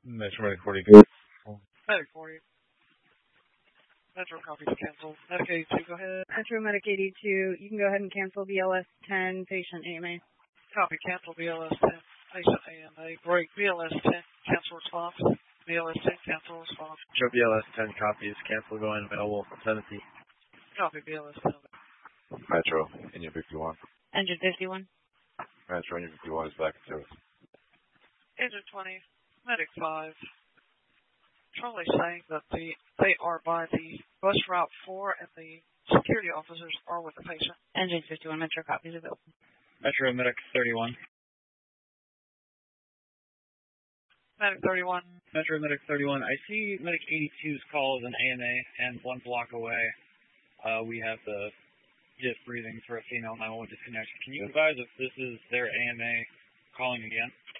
Metro Medic 40 good. Medic 40. Metro copies canceled. Medic 82, go ahead. Metro Medic 82, you can go ahead and cancel BLS 10, patient AMA. Copy, cancel BLS 10, patient AMA. Break BLS 10, cancel response. BLS 10, cancel response. Metro BLS 10 copies, cancel going available, Tennessee. Copy, BLS 10. Metro, Engine 51. Engine 51. Metro, Engine 51 is back in service. Engine 20, Medic 5. Charlie saying that they are by the bus route 4 and the security officers are with the patient. Engine 51, Metro copies available. Metro Medic 31. Medic 31. Metro Medic 31. I see Medic 82's call as an AMA, and 1 block away, we have the just breathing for a female 911 disconnect. Can you advise if this is their AMA calling again?